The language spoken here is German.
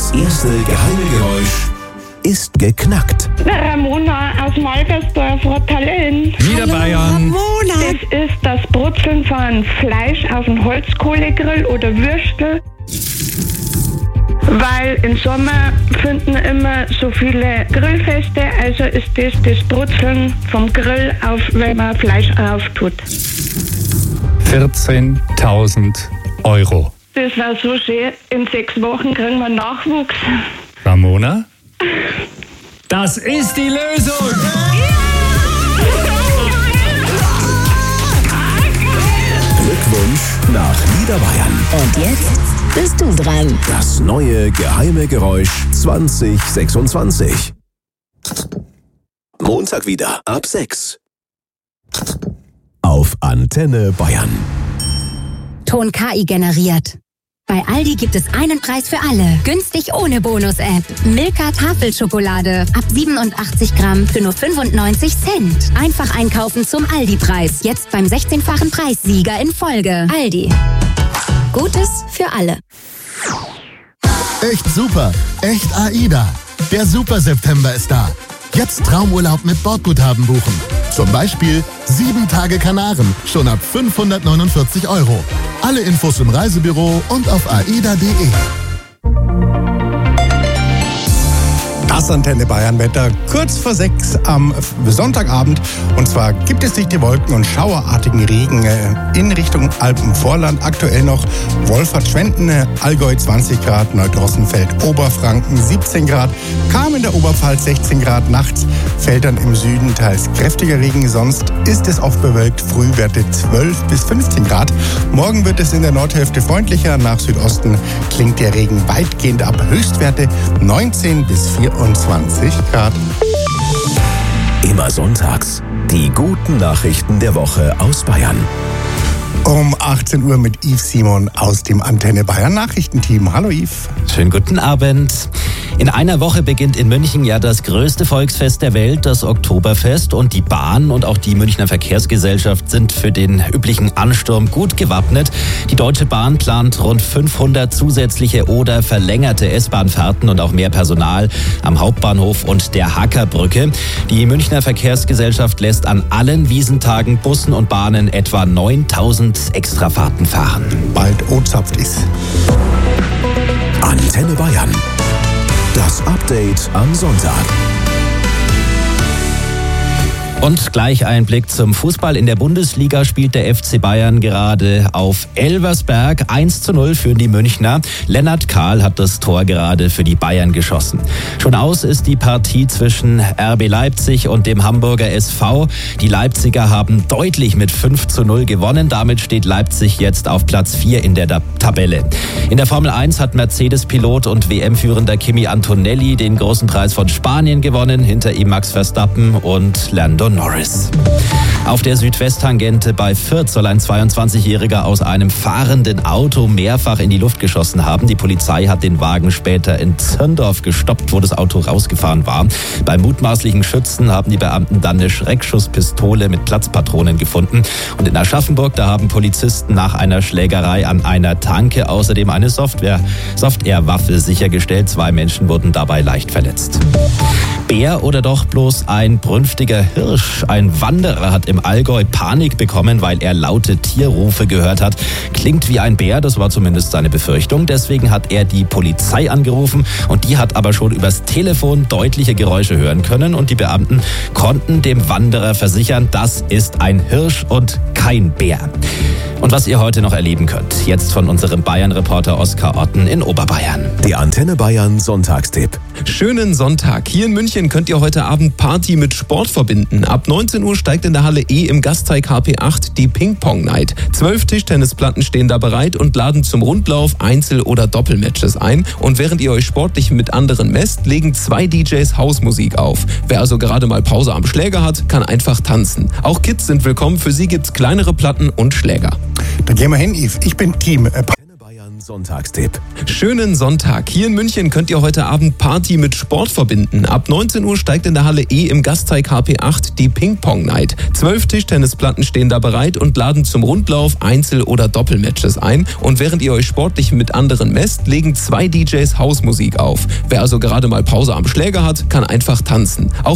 Das erste geheime Geräusch ist geknackt. Ramona aus Malgersdorf, Rottalin. Niederbayern. Das ist das Brutzeln von Fleisch auf dem Holzkohlegrill oder Würstel. Weil im Sommer finden immer so viele Grillfeste, also ist das Brutzeln vom Grill auf, wenn man Fleisch auftut. 14.000 Euro. Das war so schön. In 6 Wochen kriegen wir Nachwuchs. Ramona? Das ist die Lösung! Glückwunsch nach Niederbayern. Und jetzt bist du dran. Das neue geheime Geräusch 2026. Montag wieder ab 6. Auf Antenne Bayern. Ton KI generiert. Bei Aldi gibt es einen Preis für alle. Günstig ohne Bonus-App. Milka Tafelschokolade. Ab 87 Gramm für nur 95 Cent. Einfach einkaufen zum Aldi-Preis. Jetzt beim 16-fachen Preissieger in Folge. Aldi. Gutes für alle. Echt super. Echt AIDA. Der Super September ist da. Jetzt Traumurlaub mit Bordguthaben buchen. Zum Beispiel 7 Tage Kanaren, schon ab 549 Euro. Alle Infos im Reisebüro und auf aida.de. Das Antenne Bayern Wetter kurz vor 6 am Sonntagabend. Und zwar gibt es dichte Wolken und schauerartigen Regen in Richtung Alpenvorland. Aktuell noch Wolfert-Schwenden, Allgäu 20 Grad, Neudrossenfeld, Oberfranken 17 Grad, Cham in der Oberpfalz 16 Grad. Nachts fällt dann im Süden teils kräftiger Regen. Sonst ist es oft bewölkt, Frühwerte 12 bis 15 Grad. Morgen wird es in der Nordhälfte freundlicher. Nach Südosten klingt der Regen weitgehend ab. Höchstwerte 19 bis 24 Grad. Immer sonntags die guten Nachrichten der Woche aus Bayern. Um 18 Uhr mit Yves Simon aus dem Antenne Bayern Nachrichtenteam. Hallo Yves. Schönen guten Abend. In einer Woche beginnt in München ja das größte Volksfest der Welt, das Oktoberfest. Und die Bahn und auch die Münchner Verkehrsgesellschaft sind für den üblichen Ansturm gut gewappnet. Die Deutsche Bahn plant rund 500 zusätzliche oder verlängerte S-Bahn-Fahrten und auch mehr Personal am Hauptbahnhof und der Hackerbrücke. Die Münchner Verkehrsgesellschaft lässt an allen Wiesentagen, Bussen und Bahnen etwa 9000 Extrafahrten fahren. Bald O-Zapft ist. Antenne Bayern. Das Update am Sonntag. Und gleich ein Blick zum Fußball. In der Bundesliga spielt der FC Bayern gerade auf Elversberg. 1:0 führen die Münchner. Lennart Kahl hat das Tor gerade für die Bayern geschossen. Schon aus ist die Partie zwischen RB Leipzig und dem Hamburger SV. Die Leipziger haben deutlich mit 5:0 gewonnen. Damit steht Leipzig jetzt auf Platz 4 in der Tabelle. In der Formel 1 hat Mercedes-Pilot und WM-Führender Kimi Antonelli den großen Preis von Spanien gewonnen. Hinter ihm Max Verstappen und Lando Norris. Auf der Südwesttangente bei Fürth soll ein 22-Jähriger aus einem fahrenden Auto mehrfach in die Luft geschossen haben. Die Polizei hat den Wagen später in Zirndorf gestoppt, wo das Auto rausgefahren war. Beim mutmaßlichen Schützen haben die Beamten dann eine Schreckschusspistole mit Platzpatronen gefunden. Und in Aschaffenburg, da haben Polizisten nach einer Schlägerei an einer Tanke außerdem eine Software-Waffe sichergestellt. 2 Menschen wurden dabei leicht verletzt. Bär oder doch bloß ein brünftiger Hirsch? Ein Wanderer hat im Allgäu Panik bekommen, weil er laute Tierrufe gehört hat. Klingt wie ein Bär, das war zumindest seine Befürchtung. Deswegen hat er die Polizei angerufen und die hat aber schon übers Telefon deutliche Geräusche hören können und die Beamten konnten dem Wanderer versichern, das ist ein Hirsch und kein Bär. Und was ihr heute noch erleben könnt, jetzt von unserem Bayern-Reporter Oskar Otten in Oberbayern. Der Antenne Bayern Sonntagstipp. Schönen Sonntag. Hier in München könnt ihr heute Abend Party mit Sport verbinden. Ab 19 Uhr steigt in der Halle E im Gasteig HP8 die Ping-Pong-Night. 12 Tischtennisplatten stehen da bereit und laden zum Rundlauf, Einzel- oder Doppelmatches ein. Und während ihr euch sportlich mit anderen messt, legen 2 DJs Hausmusik auf. Wer also gerade mal Pause am Schläger hat, kann einfach tanzen. Auch Kids sind willkommen. Für sie gibt's kleinere Platten und Schläger. Dann gehen wir hin, Yves. Ich bin Team Sonntagstipp. Schönen Sonntag. Hier in München könnt ihr heute Abend Party mit Sport verbinden. Ab 19 Uhr steigt in der Halle E im Gasteig HP8 die Ping-Pong Night. 12 Tischtennisplatten stehen da bereit und laden zum Rundlauf, Einzel- oder Doppelmatches ein. Und während ihr euch sportlich mit anderen messt, legen 2 DJs Hausmusik auf. Wer also gerade mal Pause am Schläger hat, kann einfach tanzen. Auch